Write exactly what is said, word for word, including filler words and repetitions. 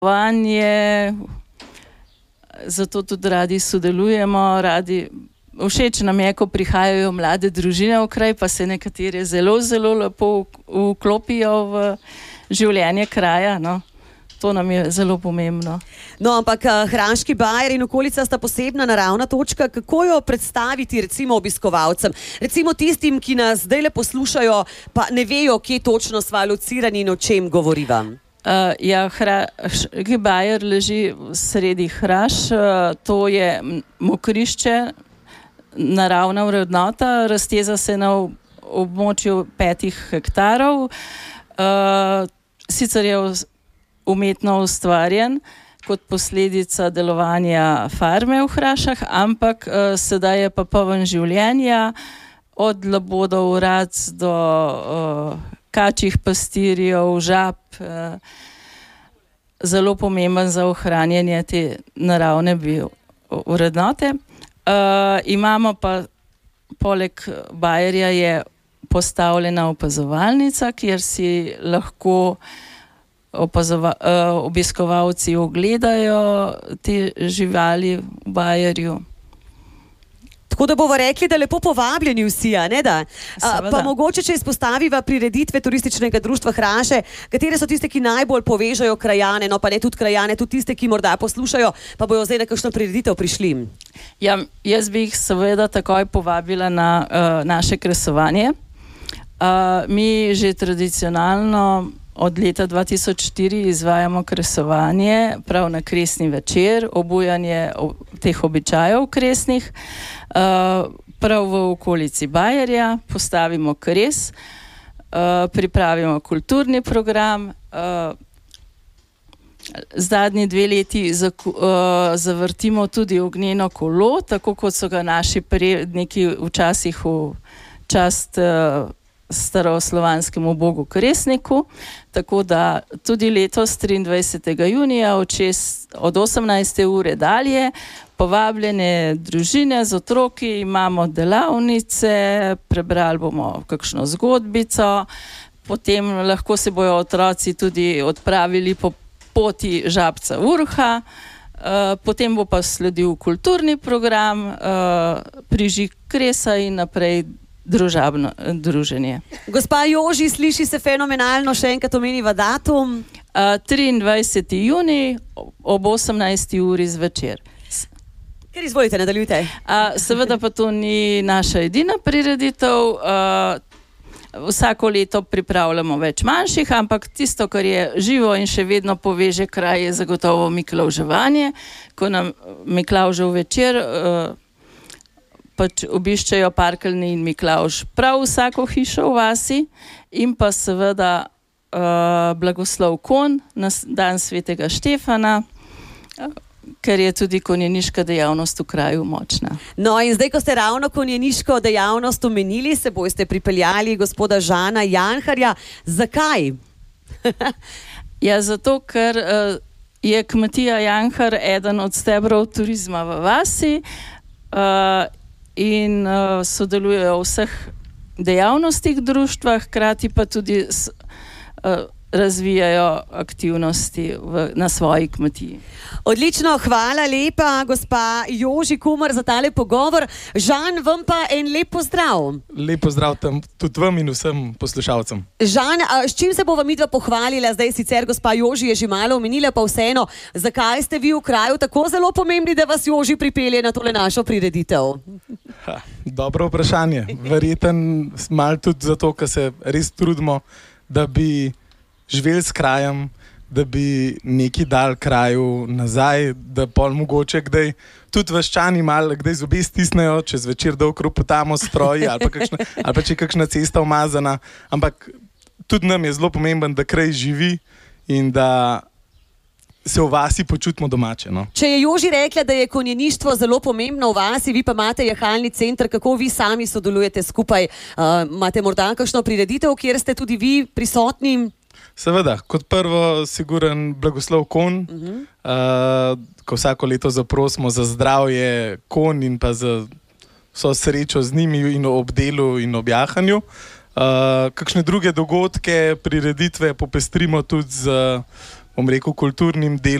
Vanje, zato tudi radi sodelujemo, radi, všeč nam je, ko prihajajo mlade družine v kraj, pa se nekatere zelo, zelo lepo vklopijo v življenje kraja, no. To nam je zelo pomembno. No, ampak Hrastni bajer in okolica sta posebna naravna točka. Kako jo predstaviti recimo obiskovalcem? Recimo tistim, ki nas zdajle poslušajo, pa ne vejo, kje točno sva locirani in o čem govoriva. Uh, ja, Hrastni bajer leži sredi Hraš, uh, to je mokrišče, naravna vrednota, razteza se na območju petih hektarov. Uh, sicer je umetno ustvarjen kot posledica delovanja farme v Hrašah, ampak uh, sedaj je pa poln življenja, od labodov, rac do uh, kačjih pastirjev, žab, uh, zelo pomemben za ohranjanje te naravne vrednote. Uh, imamo pa, poleg bajerja je postavljena opazovalnica, kjer si lahko Opazova, uh, obiskovalci ogledajo te živali v bajerju. Tako da bomo rekli, da lepo povabljeni vsi, a ne da? A, pa mogoče, če izpostaviva prireditve Turističnega društva Hraše, katere so tiste, ki najbolj povežajo krajane, no pa ne tudi krajane, tudi tiste, ki morda poslušajo, pa bojo zdaj na kakšno prireditev prišli. Ja, jaz bi jih seveda takoj povabila na uh, naše kresovanje. Uh, mi že tradicionalno od leta dva tisoč štiri izvajamo kresovanje prav na kresni večer, obujanje teh običajev kresnih. Uh, prav v okolici bajerja postavimo kres, uh, pripravimo kulturni program. Uh, zadnji dve leti zaku, uh, zavrtimo tudi ognjeno kolo, tako kot so ga naši predniki včasih v čast uh, staroslovanskemu bogu Kresniku, tako da tudi letos triindvajsetega junija od, šest, od osemnajste ure dalje povabljene družine z otroki, imamo delavnice, prebrali bomo kakšno zgodbico, potem lahko se bojo otroci tudi odpravili po poti Žabca Urha, uh, potem bo pa sledil kulturni program, uh, prižig kresa in naprej družabno druženje. Gospa Joži, sliši se fenomenalno, še enkrat omeniva datum. Uh, triindvajseti junij ob osemnajsti uri zvečer. Ker izvolite, nadaljujte. Uh, seveda pa to ni naša edina prireditev. Uh, vsako leto pripravljamo več manjših, ampak tisto, kar je živo in še vedno poveže kraj, je zagotovo Miklavževanje, ko nam Miklavžev večer uh, pač obiščejo Parkeljni in Miklavž prav vsako hišo v vasi in pa seveda uh, blagoslov konj na dan svetega Štefana, uh, ker je tudi konjeniška dejavnost v kraju močna. No in zdaj, ko ste ravno konjeniško dejavnost omenili, se boste pripeljali gospoda Žana Janharja. Zakaj? Ja, zato, ker uh, je kmetija Janhar eden od stebrov turizma v vasi, uh, in uh, sodelujejo v vseh dejavnostih društva, hkrati pa tudi s, uh, razvijajo aktivnosti v, na svoji kmetiji. Odlično, hvala lepa, gospa Joži Kumar, za tale pogovor. Žan, vam pa en lep pozdrav. Lep pozdrav tam tudi vam in vsem poslušalcem. Žan, a s čim se bova midva pohvalila? Zdaj sicer gospa Joži je že malo omenila, pa vseeno, zakaj ste vi v kraju tako zelo pomembni, da vas Joži pripelje na tole našo prireditev? Ha, dobro vprašanje. Verjeten malo tudi zato, ker se res trudimo, da bi živeli s krajem, da bi nekaj dal kraju nazaj, da pol mogoče kdaj tudi vaščani malo kdaj zobe stisnejo, čez večer dolg ropotamo stroji ali pa, kakšna, ali pa če je kakšna cesta umazana. Ampak tudi nam je zelo pomemben, da kraj živi in da se v vasi počutimo domače. No. Če je Joži rekla, da je konjeništvo zelo pomembno v vasi, vi pa imate jahalni center, kako vi sami sodelujete skupaj? Uh, imate morda kakšno prireditev, kjer ste tudi vi prisotni? Seveda, kot prvo siguren blagoslov konj, uh-huh. uh, ko vsako leto zaprosimo za zdravje konj in pa za vso srečo z njimi in ob delu in ob jahanju. Uh, kakšne druge dogodke, prireditve popestrimo tudi z bom rekel, kulturnim delom.